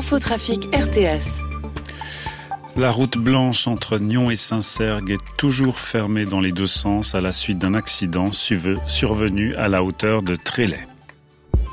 Infotrafic RTS. La route blanche entre Nyons et Saint-Cergue est toujours fermée dans les deux sens à la suite d'un accident survenu à la hauteur de Trélay.